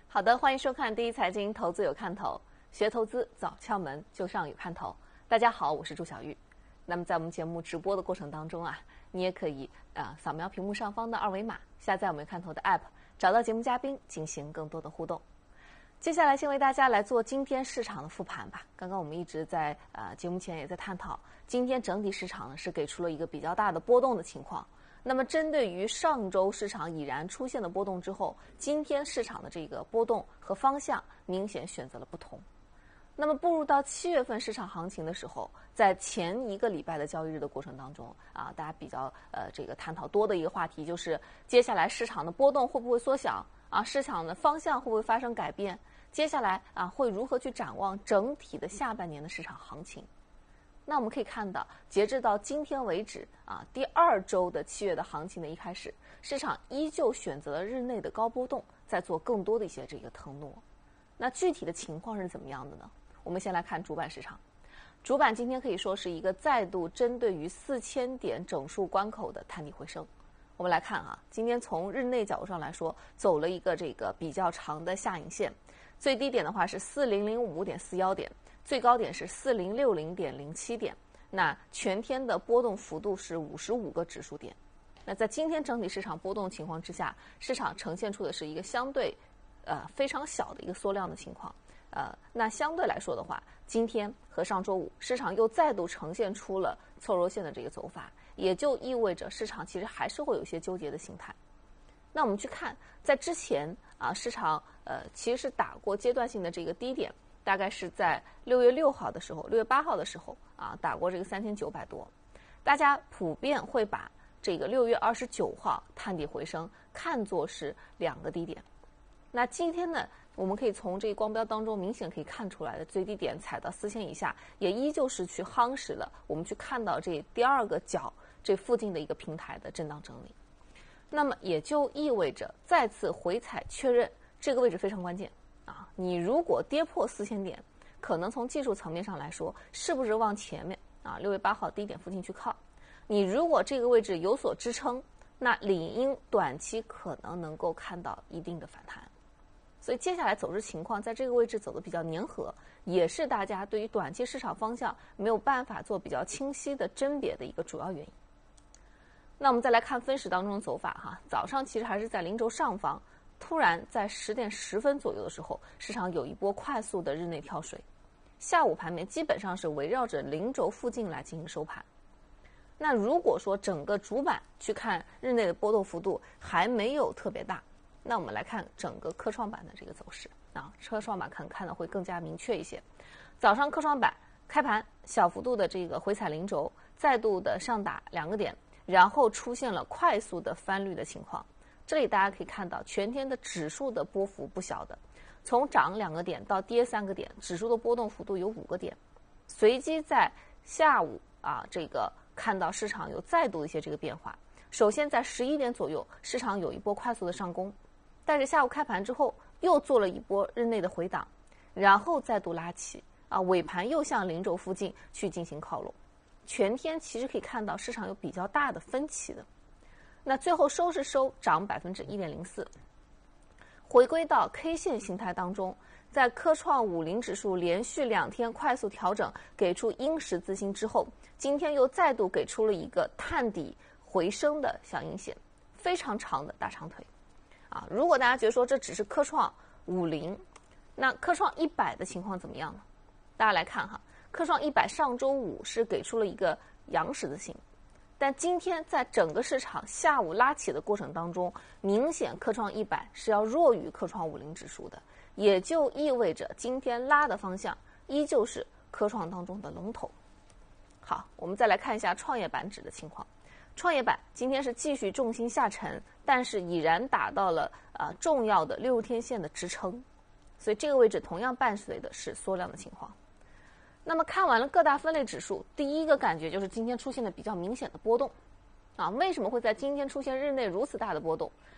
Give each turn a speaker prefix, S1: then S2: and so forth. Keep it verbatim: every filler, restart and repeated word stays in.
S1: 好的，欢迎收看第一财经投资有看头，学投资早窍门就上有看头。大家好，我是朱小玉。那么在我们节目直播的过程当中啊，你也可以呃扫描屏幕上方的二维码，下载我们有看头的 app， 找到节目嘉宾进行更多的互动。接下来先为大家来做今天市场的复盘吧。刚刚我们一直在呃节目前也在探讨，今天整体市场呢是给出了一个比较大的波动的情况。那么针对于上周市场已然出现的波动之后，今天市场的这个波动和方向明显选择了不同。那么步入到七月份市场行情的时候，在前一个礼拜的交易日的过程当中啊，大家比较呃这个探讨多的一个话题就是接下来市场的波动会不会缩小啊，市场的方向会不会发生改变，接下来啊会如何去展望整体的下半年的市场行情。那我们可以看到，截至到今天为止啊，第二周的七月的行情的一开始，市场依旧选择了日内的高波动，在做更多的一些这个腾挪。那具体的情况是怎么样的呢？我们先来看主板市场。主板今天可以说是一个再度针对于四千点整数关口的探底回升。我们来看啊，今天从日内角度上来说，走了一个这个比较长的下影线，最低点的话是四零零五点四一点。最高点是四零六零点零七点，那全天的波动幅度是五十五个指数点。那在今天整体市场波动情况之下，市场呈现出的是一个相对呃非常小的一个缩量的情况。呃，那相对来说的话，今天和上周五市场又再度呈现出了凑肉线的这个走法，也就意味着市场其实还是会有一些纠结的形态。那我们去看，在之前啊，市场呃其实是打过阶段性的这个低点。大概是在六月六号的时候，六月八号的时候啊，打过这个三千九百多。大家普遍会把这个六月二十九号探底回升看作是两个低点。那今天呢，我们可以从这个光标当中明显可以看出来的最低点踩到四千以下，也依旧是去夯实了我们去看到这第二个角这附近的一个平台的震荡整理。那么也就意味着再次回踩确认这个位置非常关键。啊，你如果跌破四千点，可能从技术层面上来说，是不是往前面啊六月八号低点附近去靠？你如果这个位置有所支撑，那理应短期可能能够看到一定的反弹。所以接下来走势情况在这个位置走得比较粘合，也是大家对于短期市场方向没有办法做比较清晰的甄别的一个主要原因。那我们再来看分时当中的走法哈，早上其实还是在零轴上方。突然在十点十分左右的时候，市场有一波快速的日内跳水，下午盘面基本上是围绕着零轴附近来进行收盘。那如果说整个主板去看日内的波动幅度还没有特别大，那我们来看整个科创板的这个走势啊，科创板可能看的会更加明确一些。早上科创板开盘小幅度的这个回踩零轴，再度的上打两个点，然后出现了快速的翻绿的情况。这里大家可以看到，全天的指数的波幅不小的，从涨两个点到跌三个点，指数的波动幅度有五个点。随即在下午啊，这个看到市场有再度一些这个变化。首先在十一点左右，市场有一波快速的上攻，但是下午开盘之后又做了一波日内的回档，然后再度拉起啊，尾盘又向零轴附近去进行靠拢。全天其实可以看到市场有比较大的分歧的。那最后收是收涨百分之一点零四，回归到 K 线形态当中，在科创五零指数连续两天快速调整，给出阴十字星之后，今天又再度给出了一个探底回升的小阴线，非常长的大长腿。啊，如果大家觉得说这只是科创五零，那科创一百的情况怎么样呢？大家来看哈，科创一百上周五是给出了一个阳十字星。但今天在整个市场下午拉起的过程当中，明显科创一百是要弱于科创五零指数的，也就意味着今天拉的方向依旧是科创当中的龙头。好，我们再来看一下创业板指的情况。创业板今天是继续重心下沉，但是已然达到了呃重要的六天线的支撑，所以这个位置同样伴随的是缩量的情况。那么看完了各大分类指数，第一个感觉就是今天出现了比较明显的波动啊。为什么会在今天出现日内如此大的波动？